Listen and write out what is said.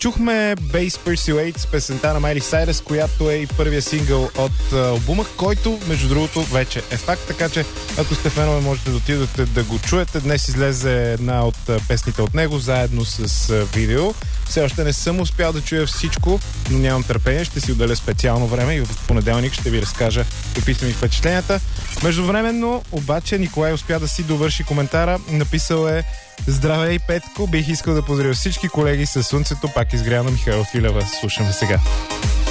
Чухме Base Pursuit с песента на Майли Сайръс, която е и първия сингъл от албума, който, между другото, вече е факт, така че ако сте фенове, можете да отидете да го чуете. Днес излезе една от песните от него, заедно с видео. Все още не съм успял да чуя всичко, но нямам търпение. Ще си отделя специално време и в понеделник ще ви разкажа какви са ми впечатленията. Междувременно, обаче, Николай успя да си довърши коментара. Написал е: здравей, Петко, бих искал да поздравя всички колеги със слънцето, пак изгря на Михаил Филева. Слушаме сега.